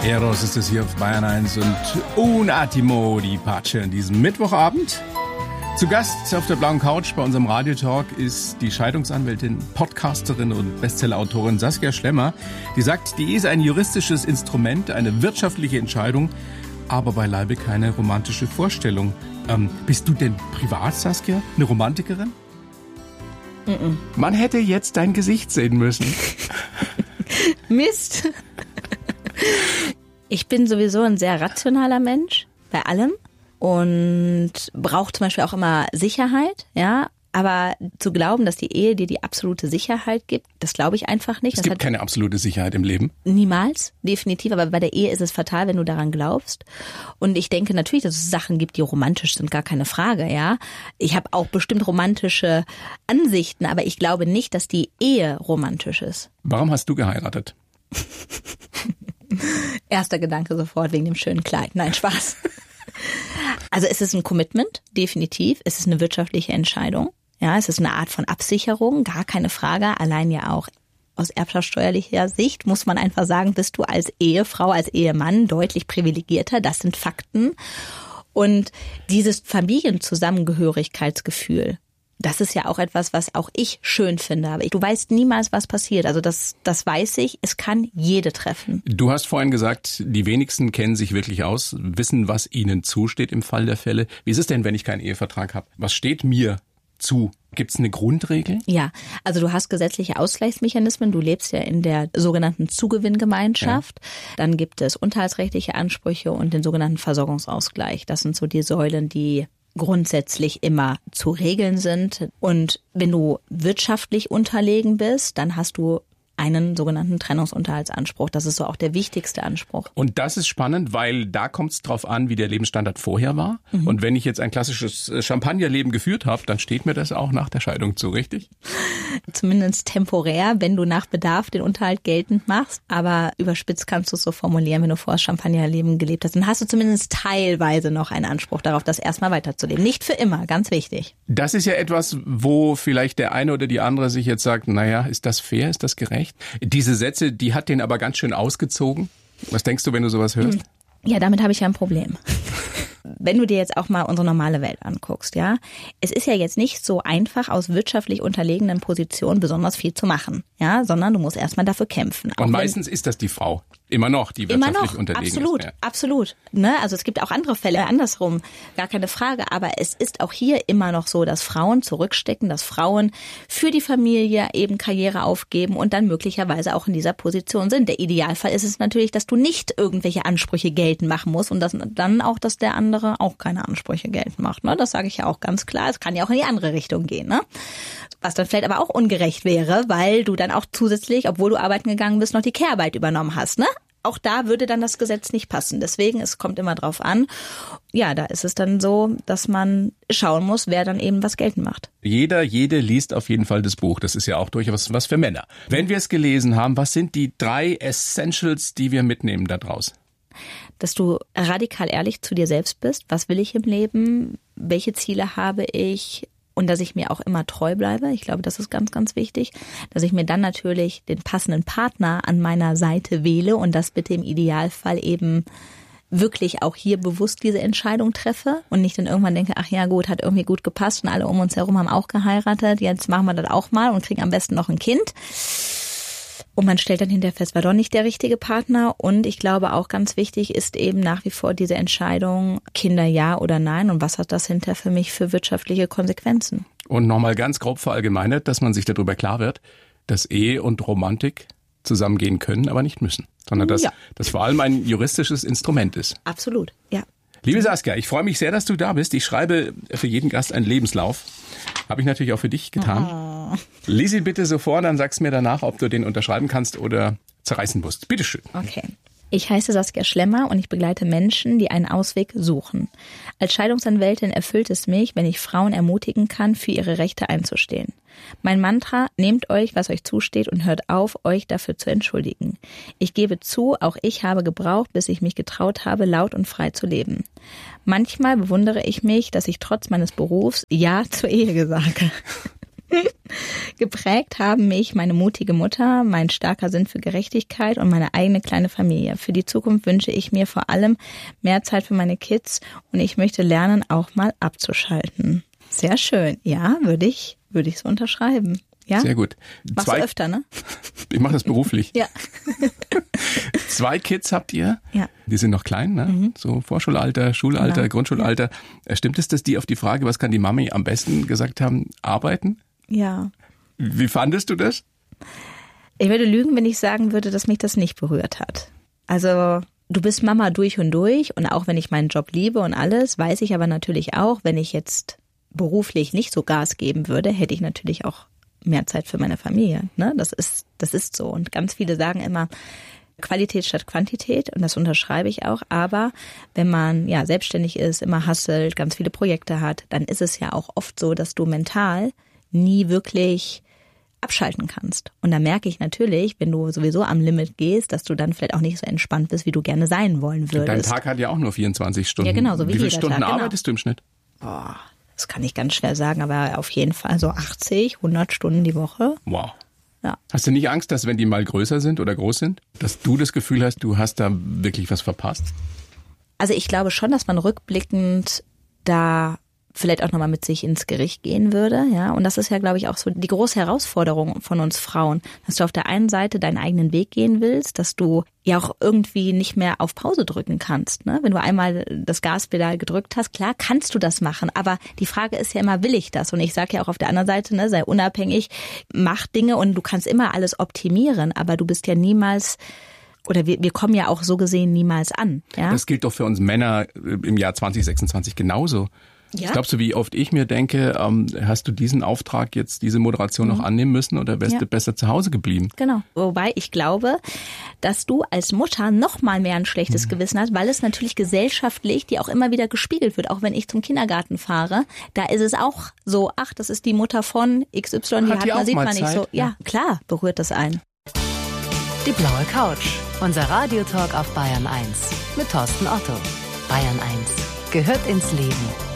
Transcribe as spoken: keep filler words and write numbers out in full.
Eros ist es hier auf Bayern eins und Un Attimo, die Patsche an diesem Mittwochabend. Zu Gast auf der blauen Couch bei unserem Radiotalk ist die Scheidungsanwältin, Podcasterin und Bestsellerautorin Saskia Schlemmer. Die sagt, die Ehe ist ein juristisches Instrument, eine wirtschaftliche Entscheidung, aber beileibe keine romantische Vorstellung. Ähm, bist du denn privat, Saskia, eine Romantikerin? Mm-mm. Man hätte jetzt dein Gesicht sehen müssen. Mist. Ich bin sowieso ein sehr rationaler Mensch bei allem und brauche zum Beispiel auch immer Sicherheit, ja. Aber zu glauben, dass die Ehe dir die absolute Sicherheit gibt, das glaube ich einfach nicht. Es das gibt hat keine absolute Sicherheit im Leben. Niemals, definitiv. Aber bei der Ehe ist es fatal, wenn du daran glaubst. Und ich denke natürlich, dass es Sachen gibt, die romantisch sind, gar keine Frage, ja. Ich habe auch bestimmt romantische Ansichten, aber ich glaube nicht, dass die Ehe romantisch ist. Warum hast du geheiratet? Erster Gedanke sofort wegen dem schönen Kleid. Nein, Spaß. Also es ist ein Commitment, definitiv. Es ist eine wirtschaftliche Entscheidung. Ja, es ist eine Art von Absicherung, gar keine Frage. Allein ja auch aus erbschaftssteuerlicher Sicht muss man einfach sagen, bist du als Ehefrau, als Ehemann deutlich privilegierter. Das sind Fakten. Und dieses Familienzusammengehörigkeitsgefühl, das ist ja auch etwas, was auch ich schön finde. Aber du weißt niemals, was passiert. Also das, das weiß ich. Es kann jede treffen. Du hast vorhin gesagt, die wenigsten kennen sich wirklich aus, wissen, was ihnen zusteht im Fall der Fälle. Wie ist es denn, wenn ich keinen Ehevertrag habe? Was steht mir zu? Gibt es eine Grundregel? Ja, also du hast gesetzliche Ausgleichsmechanismen. Du lebst ja in der sogenannten Zugewinngemeinschaft. Ja. Dann gibt es unterhaltsrechtliche Ansprüche und den sogenannten Versorgungsausgleich. Das sind so die Säulen, die grundsätzlich immer zu regeln sind. Und wenn du wirtschaftlich unterlegen bist, dann hast du einen sogenannten Trennungsunterhaltsanspruch. Das ist so auch der wichtigste Anspruch. Und das ist spannend, weil da kommt es drauf an, wie der Lebensstandard vorher war. Mhm. Und wenn ich jetzt ein klassisches Champagnerleben geführt habe, dann steht mir das auch nach der Scheidung zu, richtig? Zumindest temporär, wenn du nach Bedarf den Unterhalt geltend machst. Aber überspitzt kannst du es so formulieren, wenn du vor das Champagnerleben gelebt hast. Dann hast du zumindest teilweise noch einen Anspruch darauf, das erstmal weiterzuleben. Nicht für immer, ganz wichtig. Das ist ja etwas, wo vielleicht der eine oder die andere sich jetzt sagt, naja, ist das fair, ist das gerecht? Diese Sätze, die hat den aber ganz schön ausgezogen. Was denkst du, wenn du sowas hörst? Ja, damit habe ich ja ein Problem. Wenn du dir jetzt auch mal unsere normale Welt anguckst, ja, es ist ja jetzt nicht so einfach, aus wirtschaftlich unterlegenen Positionen besonders viel zu machen, ja, sondern du musst erstmal dafür kämpfen. Und meistens ist das die Frau. Immer noch, die wirtschaftlich immer noch, unterlegen absolut, ist. Ja. Absolut. Ne? Also es gibt auch andere Fälle andersrum, gar keine Frage. Aber es ist auch hier immer noch so, dass Frauen zurückstecken, dass Frauen für die Familie eben Karriere aufgeben und dann möglicherweise auch in dieser Position sind. Der Idealfall ist es natürlich, dass du nicht irgendwelche Ansprüche geltend machen musst und dass dann auch, dass der andere auch keine Ansprüche geltend macht. Ne? Das sage ich ja auch ganz klar. Es kann ja auch in die andere Richtung gehen. Ne? Was dann vielleicht aber auch ungerecht wäre, weil du dann auch zusätzlich, obwohl du arbeiten gegangen bist, noch die Care-Arbeit übernommen hast. Ne? Auch da würde dann das Gesetz nicht passen. Deswegen, es kommt immer drauf an. Ja, da ist es dann so, dass man schauen muss, wer dann eben was geltend macht. Jeder, jede liest auf jeden Fall das Buch. Das ist ja auch durchaus was für Männer. Wenn wir es gelesen haben, was sind die drei Essentials, die wir mitnehmen da draus? Dass du radikal ehrlich zu dir selbst bist. Was will ich im Leben? Welche Ziele habe ich? Und dass ich mir auch immer treu bleibe. Ich glaube, das ist ganz, ganz wichtig. Dass ich mir dann natürlich den passenden Partner an meiner Seite wähle und das bitte im Idealfall eben wirklich auch hier bewusst diese Entscheidung treffe und nicht dann irgendwann denke, ach ja gut, hat irgendwie gut gepasst und alle um uns herum haben auch geheiratet. Jetzt machen wir das auch mal und kriegen am besten noch ein Kind. Und man stellt dann hinterher fest, war doch nicht der richtige Partner. Und ich glaube auch ganz wichtig ist eben nach wie vor diese Entscheidung, Kinder ja oder nein. Und was hat das hinterher für mich für wirtschaftliche Konsequenzen? Und nochmal ganz grob verallgemeinert, dass man sich darüber klar wird, dass Ehe und Romantik zusammengehen können, aber nicht müssen. Sondern dass ja. das vor allem ein juristisches Instrument ist. Absolut, ja. Liebe Saskia, ich freue mich sehr, dass du da bist. Ich schreibe für jeden Gast einen Lebenslauf. Habe ich natürlich auch für dich getan. Oh. Lies ihn bitte so vor, dann sagst du mir danach, ob du den unterschreiben kannst oder zerreißen musst. Bitteschön. Okay. Ich heiße Saskia Schlemmer und ich begleite Menschen, die einen Ausweg suchen. Als Scheidungsanwältin erfüllt es mich, wenn ich Frauen ermutigen kann, für ihre Rechte einzustehen. Mein Mantra, nehmt euch, was euch zusteht und hört auf, euch dafür zu entschuldigen. Ich gebe zu, auch ich habe gebraucht, bis ich mich getraut habe, laut und frei zu leben. Manchmal bewundere ich mich, dass ich trotz meines Berufs Ja zur Ehe sage. Geprägt haben mich meine mutige Mutter, mein starker Sinn für Gerechtigkeit und meine eigene kleine Familie. Für die Zukunft wünsche ich mir vor allem mehr Zeit für meine Kids und ich möchte lernen, auch mal abzuschalten. Sehr schön. Ja, würde ich, würde ich so unterschreiben. Ja? Sehr gut. Machst Zwei, du öfter, ne? Ich mache das beruflich. Ja. Zwei Kids habt ihr. Ja. Die sind noch klein, ne? Mhm. So Vorschulalter, Schulalter, genau. Grundschulalter. Ja. Stimmt es, dass die auf die Frage, was kann die Mami am besten, gesagt haben, arbeiten? Ja. Wie fandest du das? Ich würde lügen, wenn ich sagen würde, dass mich das nicht berührt hat. Also du bist Mama durch und durch und auch wenn ich meinen Job liebe und alles, weiß ich aber natürlich auch, wenn ich jetzt beruflich nicht so Gas geben würde, hätte ich natürlich auch mehr Zeit für meine Familie. Ne? Das ist, das ist so. Und ganz viele sagen immer Qualität statt Quantität und das unterschreibe ich auch. Aber wenn man ja selbstständig ist, immer hustelt, ganz viele Projekte hat, dann ist es ja auch oft so, dass du mental nie wirklich abschalten kannst. Und da merke ich natürlich, wenn du sowieso am Limit gehst, dass du dann vielleicht auch nicht so entspannt bist, wie du gerne sein wollen würdest. Dein Tag hat ja auch nur vierundzwanzig Stunden. Ja, genau, so wie, wie viele jeder Stunden Tag, arbeitest genau. du im Schnitt? Boah, das kann ich ganz schwer sagen, aber auf jeden Fall so achtzig, hundert Stunden die Woche. Wow. Ja. Hast du nicht Angst, dass wenn die mal größer sind oder groß sind, dass du das Gefühl hast, du hast da wirklich was verpasst? Also ich glaube schon, dass man rückblickend da vielleicht auch nochmal mit sich ins Gericht gehen würde, ja. Und das ist ja, glaube ich, auch so die große Herausforderung von uns Frauen, dass du auf der einen Seite deinen eigenen Weg gehen willst, dass du ja auch irgendwie nicht mehr auf Pause drücken kannst, ne? Wenn du einmal das Gaspedal gedrückt hast, klar kannst du das machen, aber die Frage ist ja immer, will ich das? Und ich sage ja auch auf der anderen Seite, ne, sei unabhängig, mach Dinge und du kannst immer alles optimieren, aber du bist ja niemals oder wir, wir kommen ja auch so gesehen niemals an, ja. Das gilt doch für uns Männer im Jahr zwanzig sechsundzwanzig genauso. Ja. Glaubst du, wie oft ich mir denke, ähm, hast du diesen Auftrag jetzt, diese Moderation mhm. noch annehmen müssen oder wärst ja. du besser zu Hause geblieben? Genau. Wobei ich glaube, dass du als Mutter noch mal mehr ein schlechtes mhm. Gewissen hast, weil es natürlich gesellschaftlich dir auch immer wieder gespiegelt wird. Auch wenn ich zum Kindergarten fahre, da ist es auch so, ach, das ist die Mutter von X Y, die hat, hat die man, sieht man Zeit? nicht so. Ja. ja, klar, berührt das ein. Die blaue Couch, unser Radiotalk auf Bayern eins mit Thorsten Otto. Bayern eins gehört ins Leben.